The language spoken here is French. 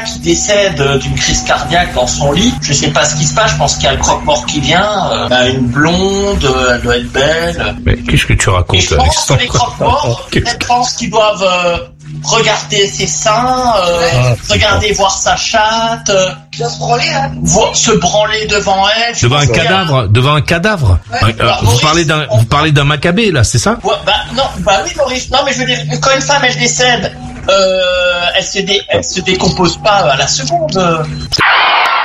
qui décède d'une crise cardiaque dans son lit. Je sais pas ce qui se passe, je pense qu'il y a le croque-mort qui vient. Une blonde, elle doit être belle. Mais qu'est-ce que tu racontes, Et je pense que les croque-morts, je pense qu'ils doivent regarder ses seins, regarder voir sa chatte, se branler devant elle. Devant un cadavre. Ouais. Vous parlez d'un Maccabée là, c'est ça? Ouais, oui, Maurice. Non, mais je veux dire, quand une femme elle décède, elle se décompose pas à la seconde.